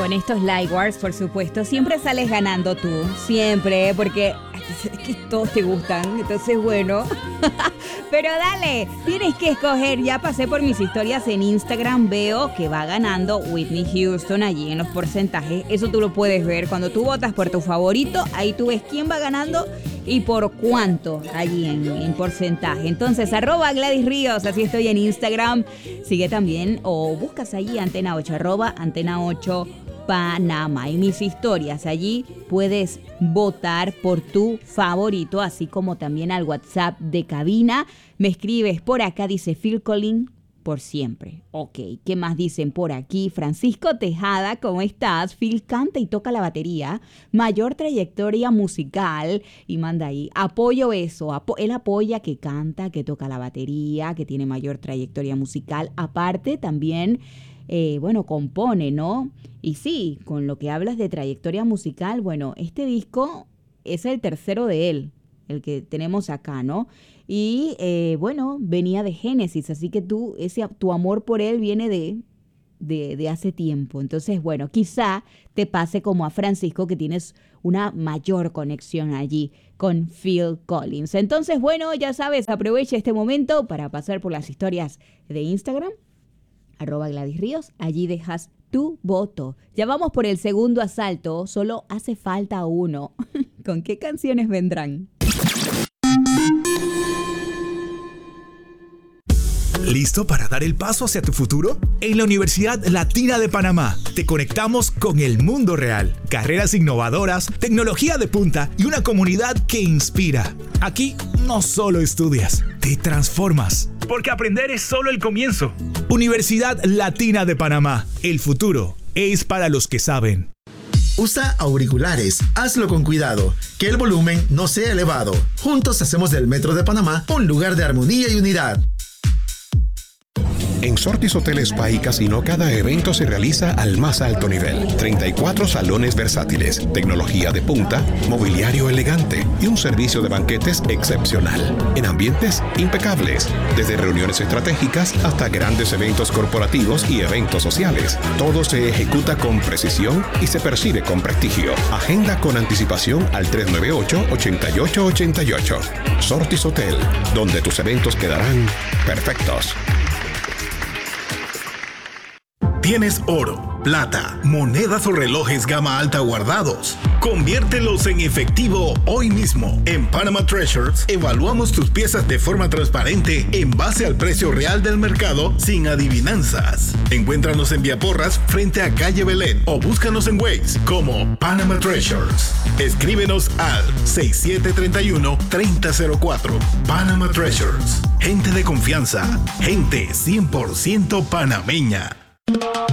con estos Light Wars, por supuesto, siempre sales ganando tú. Siempre, porque es que todos te gustan. Entonces, bueno. Pero dale, tienes que escoger. Ya pasé por mis historias en Instagram. Veo que va ganando Whitney Houston allí en los porcentajes. Eso tú lo puedes ver. Cuando tú votas por tu favorito, ahí tú ves quién va ganando y por cuánto allí en porcentaje. Entonces, @Gladys Ríos, así estoy en Instagram. Sigue también o buscas allí Antena 8, @Antena 8 Panamá. Y mis historias, allí puedes votar por tu favorito, así como también al WhatsApp de cabina. Me escribes por acá, dice Phil Collins, por siempre. Ok, ¿qué más dicen por aquí? Francisco Tejada, ¿cómo estás? Phil canta y toca la batería. Mayor trayectoria musical. Y manda ahí, apoyo eso. Él apoya que canta, que toca la batería, que tiene mayor trayectoria musical. Aparte, también, compone, ¿no? Y sí, con lo que hablas de trayectoria musical, bueno, este disco es el tercero de él, el que tenemos acá, ¿no? Y, venía de Génesis, así que tu amor por él viene de hace tiempo. Entonces, bueno, quizá te pase como a Francisco, que tienes una mayor conexión allí con Phil Collins. Entonces, bueno, ya sabes, aprovecha este momento para pasar por las historias de Instagram, @Gladys Ríos, allí dejas tu voto. Ya vamos por el segundo asalto, solo hace falta uno. ¿Con qué canciones vendrán? ¿Listo para dar el paso hacia tu futuro? En la Universidad Latina de Panamá te conectamos con el mundo real. Carreras innovadoras, tecnología de punta y una comunidad que inspira. Aquí no solo estudias, te transformas. Porque aprender es solo el comienzo. Universidad Latina de Panamá. El futuro es para los que saben. Usa auriculares, hazlo con cuidado, que el volumen no sea elevado. Juntos hacemos del Metro de Panamá un lugar de armonía y unidad. En Sortis Hotel Spa y Casino, cada evento se realiza al más alto nivel. 34 salones versátiles, tecnología de punta, mobiliario elegante y un servicio de banquetes excepcional. En ambientes impecables, desde reuniones estratégicas hasta grandes eventos corporativos y eventos sociales. Todo se ejecuta con precisión y se percibe con prestigio. Agenda con anticipación al 398-8888. Sortis Hotel, donde tus eventos quedarán perfectos. ¿Tienes oro, plata, monedas o relojes gama alta guardados? Conviértelos en efectivo hoy mismo. En Panama Treasures evaluamos tus piezas de forma transparente en base al precio real del mercado sin adivinanzas. Encuéntranos en Vía Porras frente a Calle Belén o búscanos en Waze como Panama Treasures. Escríbenos al 6731-3004. Panama Treasures. Gente de confianza. Gente 100% panameña.